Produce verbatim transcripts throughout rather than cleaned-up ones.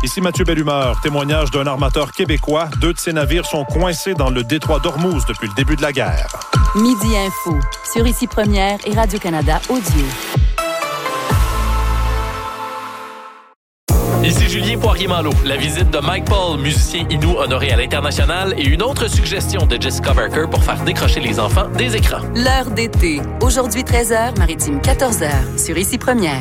Ici Mathieu Bellumeur, témoignage d'un armateur québécois. Deux de ses navires sont coincés dans le détroit d'Ormuz depuis le début de la guerre. Midi Info, sur Ici Première et Radio-Canada Audio. Ici Julien Poirier-Malo. La visite de Mike Paul, musicien inou honoré à l'international, et une autre suggestion de Jessica Barker pour faire décrocher les enfants des écrans. L'heure d'été. Aujourd'hui treize heures, Maritime quatorze heures, sur Ici Première.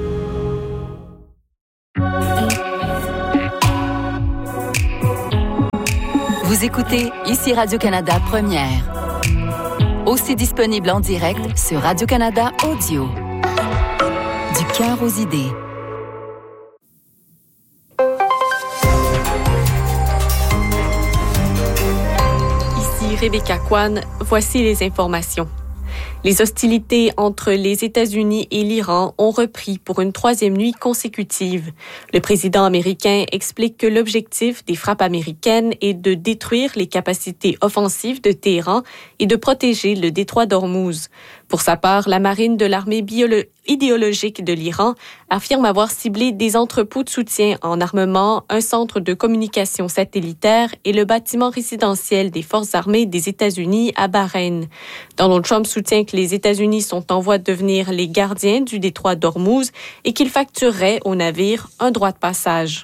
Vous écoutez Ici Radio-Canada Première. Aussi disponible en direct sur Radio-Canada Audio. Du cœur aux idées. Rebecca Kwan, voici les informations. Les hostilités entre les États-Unis et l'Iran ont repris pour une troisième nuit consécutive. Le président américain explique que l'objectif des frappes américaines est de détruire les capacités offensives de Téhéran et de protéger le détroit d'Ormuz. Pour sa part, la marine de l'armée biolo- idéologique de l'Iran affirme avoir ciblé des entrepôts de soutien en armement, un centre de communication satellitaire et le bâtiment résidentiel des forces armées des États-Unis à Bahreïn. Donald Trump soutient que les États-Unis sont en voie de devenir les gardiens du détroit d'Ormuz et qu'il facturerait aux navires un droit de passage.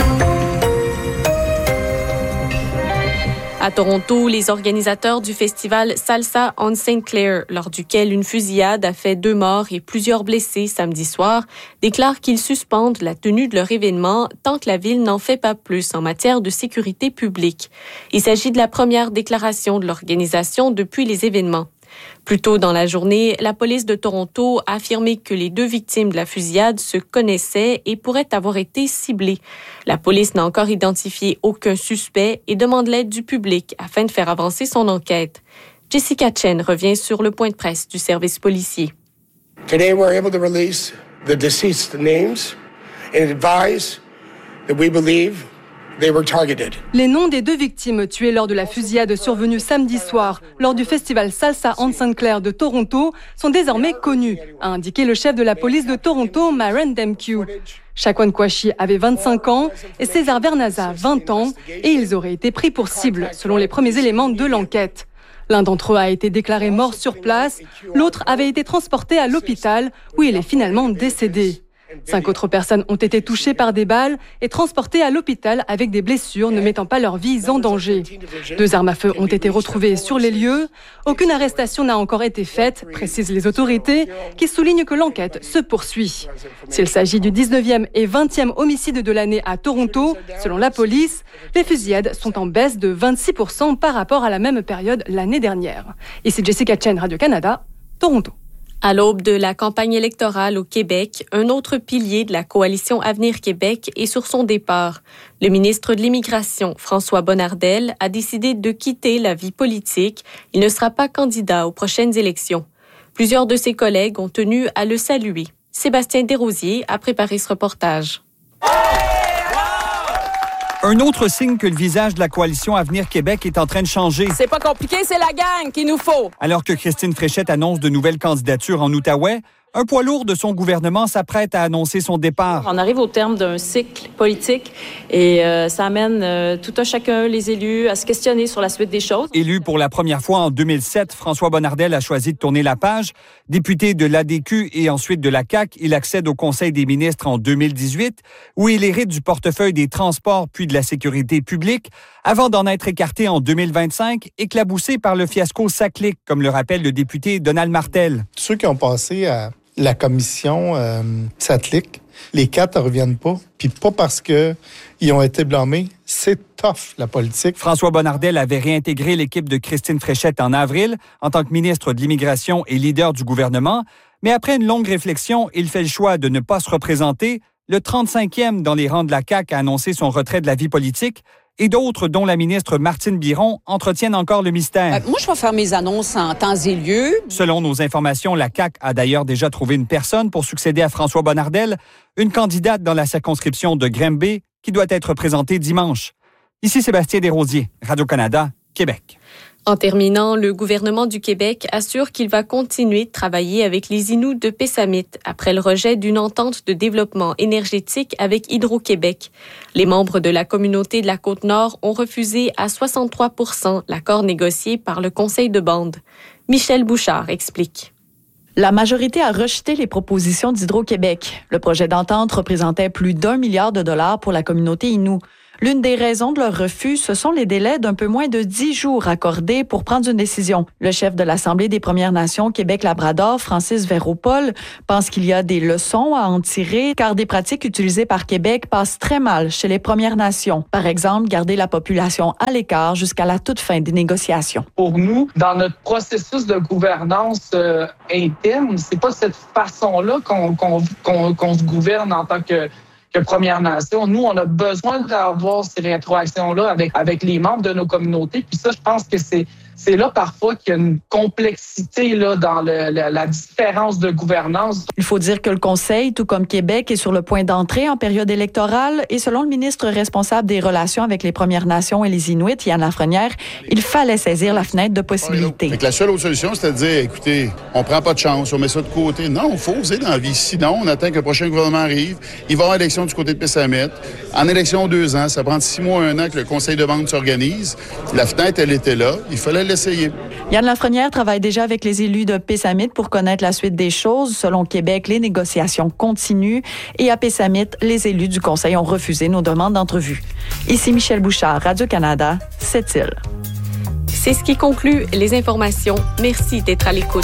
À Toronto, les organisateurs du festival Salsa on Saint Clair, lors duquel une fusillade a fait deux morts et plusieurs blessés samedi soir, déclarent qu'ils suspendent la tenue de leur événement tant que la ville n'en fait pas plus en matière de sécurité publique. Il s'agit de la première déclaration de l'organisation depuis les événements. Plus tôt dans la journée, la police de Toronto a affirmé que les deux victimes de la fusillade se connaissaient et pourraient avoir été ciblées. La police n'a encore identifié aucun suspect et demande l'aide du public afin de faire avancer son enquête. Jessica Chen revient sur le point de presse du service policier. Today we're able to release the deceased names and advise that we believe they were targeted. Les noms des deux victimes tuées lors de la fusillade survenue samedi soir lors du festival Salsa on Saint Clair de Toronto sont désormais connus, a indiqué le chef de la police de Toronto, Maren Demkiw. Shaquan Kouachi avait vingt-cinq ans et César Bernaza vingt ans et ils auraient été pris pour cible selon les premiers éléments de l'enquête. L'un d'entre eux a été déclaré mort sur place, l'autre avait été transporté à l'hôpital où il est finalement décédé. Cinq autres personnes ont été touchées par des balles et transportées à l'hôpital avec des blessures ne mettant pas leur vie en danger. Deux armes à feu ont été retrouvées sur les lieux. Aucune arrestation n'a encore été faite, précisent les autorités, qui soulignent que l'enquête se poursuit. S'il s'agit du dix-neuvième et vingtième homicide de l'année à Toronto, selon la police, les fusillades sont en baisse de vingt-six pour cent par rapport à la même période l'année dernière. Ici Jessica Chen, Radio-Canada, Toronto. À l'aube de la campagne électorale au Québec, un autre pilier de la coalition Avenir Québec est sur son départ. Le ministre de l'Immigration, François Bonnardel, a décidé de quitter la vie politique. Il ne sera pas candidat aux prochaines élections. Plusieurs de ses collègues ont tenu à le saluer. Sébastien Desrosiers a préparé ce reportage. Un autre signe que le visage de la coalition Avenir Québec est en train de changer. C'est pas compliqué, c'est la gang qu'il nous faut. Alors que Christine Fréchette annonce de nouvelles candidatures en Outaouais, un poids lourd de son gouvernement s'apprête à annoncer son départ. On arrive au terme d'un cycle politique et euh, ça amène euh, tout un chacun, les élus, à se questionner sur la suite des choses. Élu pour la première fois en deux mille sept, François Bonnardel a choisi de tourner la page. Député de l'A D Q et ensuite de la C A Q, il accède au Conseil des ministres en deux mille dix-huit, où il hérite du portefeuille des transports puis de la sécurité publique, avant d'en être écarté en deux mille vingt-cinq, éclaboussé par le fiasco Saclic, comme le rappelle le député Donald Martel. Ceux qui ont passé à la commission euh, Saclic, les quatre ne reviennent pas, puis pas parce qu'ils ont été blâmés. C'est tough, la politique. François Bonnardel avait réintégré l'équipe de Christine Fréchette en avril en tant que ministre de l'Immigration et leader du gouvernement, mais après une longue réflexion, il fait le choix de ne pas se représenter. Le trente-cinquième dans les rangs de la C A Q a annoncé son retrait de la vie politique et d'autres, dont la ministre Martine Biron, entretiennent encore le mystère. Euh, moi, je vais faire mes annonces en temps et lieu. Selon nos informations, la C A Q a d'ailleurs déjà trouvé une personne pour succéder à François Bonnardel, une candidate dans la circonscription de Granby qui doit être présentée dimanche. Ici Sébastien Desrosiers, Radio-Canada, Québec. En terminant, le gouvernement du Québec assure qu'il va continuer de travailler avec les Inuits de Pessamit après le rejet d'une entente de développement énergétique avec Hydro-Québec. Les membres de la communauté de la Côte-Nord ont refusé à soixante-trois pour cent l'accord négocié par le Conseil de bande. Michel Bouchard explique. La majorité a rejeté les propositions d'Hydro-Québec. Le projet d'entente représentait plus d'un milliard de dollars pour la communauté Innu. L'une des raisons de leur refus, ce sont les délais d'un peu moins de dix jours accordés pour prendre une décision. Le chef de l'Assemblée des Premières Nations Québec-Labrador, Francis Véropol, pense qu'il y a des leçons à en tirer car des pratiques utilisées par Québec passent très mal chez les Premières Nations. Par exemple, garder la population à l'écart jusqu'à la toute fin des négociations. Pour nous, dans notre processus de gouvernance euh, interne, c'est pas cette façon-là qu'on, qu'on, qu'on, qu'on se gouverne en tant que que Première Nation. Nous, on a besoin d'avoir ces rétroactions-là avec, avec les membres de nos communautés. Puis ça, je pense que c'est, c'est là parfois qu'il y a une complexité là, dans le, la, la différence de gouvernance. Il faut dire que le Conseil, tout comme Québec, est sur le point d'entrer en période électorale et selon le ministre responsable des relations avec les Premières Nations et les Inuits, Yann Lafrenière, il fallait saisir la fenêtre de possibilités. Fait que la seule autre solution, c'était de dire, écoutez, on prend pas de chance, on met ça de côté. Non, il faut oser dans la vie. Sinon, on attend que le prochain gouvernement arrive. Il va y avoir élection du côté de Pessamit. En élection, deux ans. Ça prend six mois, un an que le Conseil de bande s'organise. La fenêtre, elle était là. Il fallait l'essayer. Yann Lafrenière travaille déjà avec les élus de Pessamit pour connaître la suite des choses. Selon Québec, les négociations continuent et à Pessamit, les élus du Conseil ont refusé nos demandes d'entrevue. Ici Michel Bouchard, Radio-Canada, Sept-Îles. C'est ce qui conclut les informations. Merci d'être à l'écoute.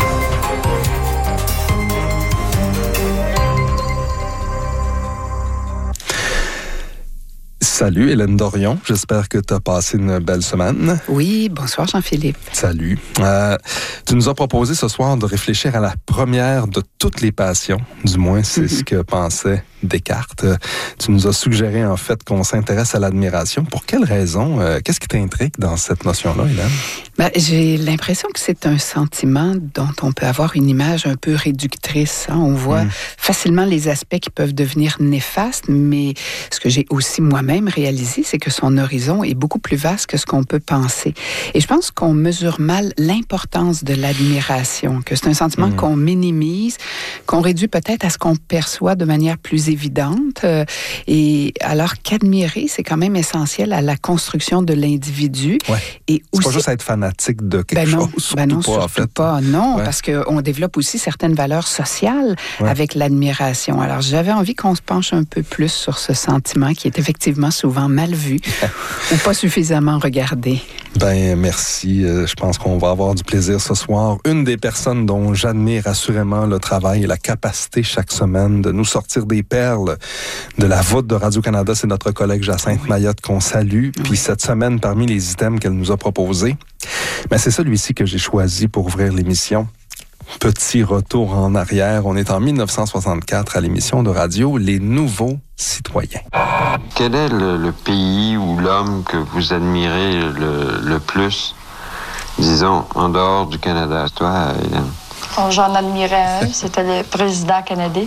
Salut Hélène Dorion, j'espère que tu as passé une belle semaine. Oui, bonsoir Jean-Philippe. Salut. Euh, tu nous as proposé ce soir de réfléchir à la première de toutes les passions, du moins c'est mm-hmm. ce que pensait Descartes. Tu nous as suggéré en fait qu'on s'intéresse à l'admiration. Pour quelle raison? Euh, qu'est-ce qui t'intrigue dans cette notion-là, Hélène? Ben, j'ai l'impression que c'est un sentiment dont on peut avoir une image un peu réductrice. Hein? On voit mm. facilement les aspects qui peuvent devenir néfastes, mais ce que j'ai aussi moi-même réalisé, c'est que son horizon est beaucoup plus vaste que ce qu'on peut penser. Et je pense qu'on mesure mal l'importance de l'admiration, que c'est un sentiment mm. qu'on minimise, qu'on réduit peut-être à ce qu'on perçoit de manière plus évidente. Euh, et alors qu'admirer, c'est quand même essentiel à la construction de l'individu. Ouais. Et c'est aussi... pas juste être fanatique de quelque ben non, chose, surtout ben non, pas, surtout en fait. pas. Non, ouais. parce qu'on développe aussi certaines valeurs sociales ouais. avec l'admiration. Alors, j'avais envie qu'on se penche un peu plus sur ce sentiment qui est effectivement souvent mal vu ou pas suffisamment regardé. Ben merci. Euh, je pense qu'on va avoir du plaisir ce soir. Une des personnes dont j'admire assurément le travail et la capacité chaque semaine de nous sortir des perles de la voûte de Radio-Canada, c'est notre collègue Jacinthe oui. Mayotte qu'on salue. Oui. Puis cette semaine, parmi les items qu'elle nous a proposés, ben c'est celui-ci que j'ai choisi pour ouvrir l'émission. Petit retour en arrière. On est en dix-neuf cent soixante-quatre à l'émission de radio Les Nouveaux Citoyens. Quel est le, le pays ou l'homme que vous admirez le, le plus, disons, en dehors du Canada? Toi, Hélène? Oh, j'en admirais un, c'était le président canadien.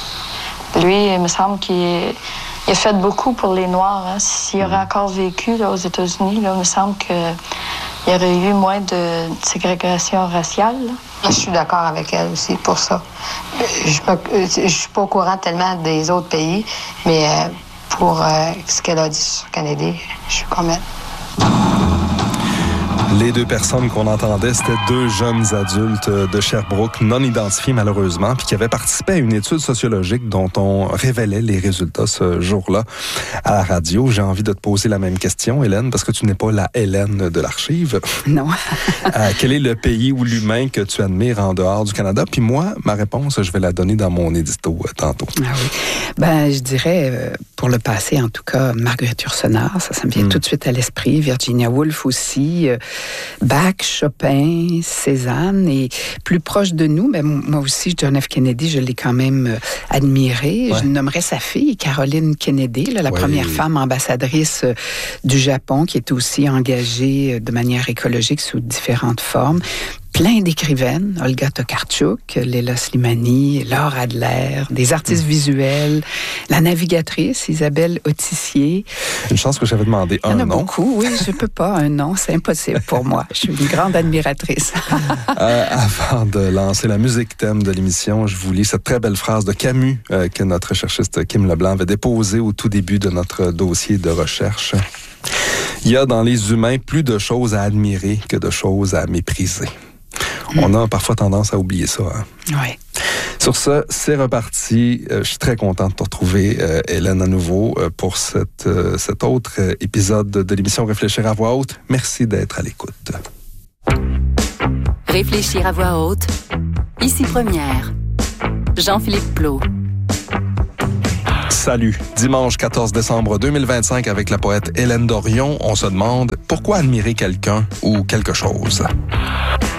Lui, il me semble qu'il est, il a fait beaucoup pour les Noirs. Hein. S'il aurait encore vécu là, aux États-Unis, là, il me semble qu'il y aurait eu moins de ségrégation raciale. Là. Je suis d'accord avec elle aussi pour ça. Je ne suis pas au courant tellement des autres pays, mais euh, pour euh, ce qu'elle a dit sur le Canada, je suis quand même... Les deux personnes qu'on entendait, c'était deux jeunes adultes de Sherbrooke, non identifiés malheureusement, puis qui avaient participé à une étude sociologique dont on révélait les résultats ce jour-là à la radio. J'ai envie de te poser la même question, Hélène, parce que tu n'es pas la Hélène de l'archive. Non. euh, quel est le pays ou l'humain que tu admires en dehors du Canada? Puis moi, ma réponse, je vais la donner dans mon édito euh, tantôt. Ah oui. Ben, je dirais, euh, pour le passé, en tout cas, Marguerite Yourcenar, ça, ça me vient mm. tout de suite à l'esprit. Virginia Woolf aussi. Euh, Bach, Chopin, Cézanne, et plus proche de nous, ben, moi aussi, John F. Kennedy, je l'ai quand même euh, admiré. Ouais. Je nommerais sa fille, Caroline Kennedy, là, la ouais. première femme ambassadrice euh, du Japon, qui est aussi engagée euh, de manière écologique sous différentes formes. Puis plein d'écrivaines, Olga Tokarczuk, Léla Slimani, Laure Adler, des artistes mmh. visuels, la navigatrice Isabelle Autissier. Une chance que j'avais demandé un nom. Il y en a beaucoup, oui, je peux pas un nom, c'est impossible pour moi. Je suis une grande admiratrice. euh, avant de lancer la musique thème de l'émission, je vous lis cette très belle phrase de Camus euh, que notre recherchiste Kim Leblanc avait déposée au tout début de notre dossier de recherche. Il y a dans les humains plus de choses à admirer que de choses à mépriser. Mmh. On a parfois tendance à oublier ça. Hein? Oui. Sur ce, c'est reparti. Euh, je suis très content de te retrouver, euh, Hélène, à nouveau, euh, pour cette, euh, cet autre euh, épisode de l'émission Réfléchir à voix haute. Merci d'être à l'écoute. Réfléchir à voix haute. Ici Première. Jean-Philippe Plot. Salut. Dimanche quatorze décembre deux mille vingt-cinq avec la poète Hélène Dorion, on se demande pourquoi admirer quelqu'un ou quelque chose.